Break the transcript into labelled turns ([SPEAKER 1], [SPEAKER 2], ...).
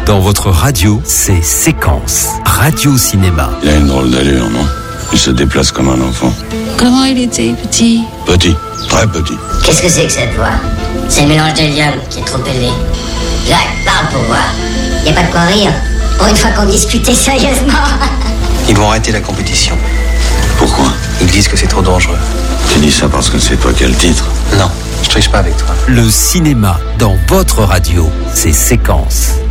[SPEAKER 1] Dans votre radio, c'est Séquence. Radio-cinéma.
[SPEAKER 2] Il a une drôle d'allure, non? Il se déplace comme un enfant.
[SPEAKER 3] Comment il était, petit?
[SPEAKER 2] Petit, très petit.
[SPEAKER 4] Qu'est-ce que c'est que cette voix? C'est le mélange d'hélium qui est trop élevé. Jacques, parle pour voir. Y a pas de quoi rire. Pour une fois qu'on discutait sérieusement.
[SPEAKER 5] Ils vont arrêter la compétition.
[SPEAKER 2] Pourquoi?
[SPEAKER 5] Ils disent que c'est trop dangereux.
[SPEAKER 2] Tu dis ça parce que c'est toi qui as le titre?
[SPEAKER 5] Non, je triche pas avec toi.
[SPEAKER 1] Le cinéma dans votre radio, c'est Séquence.